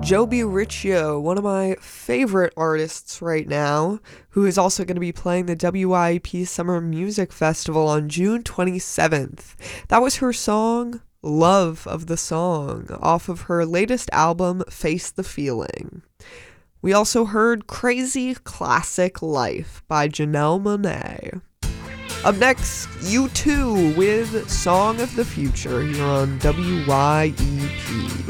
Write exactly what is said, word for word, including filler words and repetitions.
Joby Riccio, one of my favorite artists right now, who is also going to be playing the W I E P Summer Music Festival on June twenty-seventh. That was her song, Love of the Song, off of her latest album, Face the Feeling. We also heard Crazy Classic Life by Janelle Monáe. Up next, U two with Song of the Future here on W Y E P.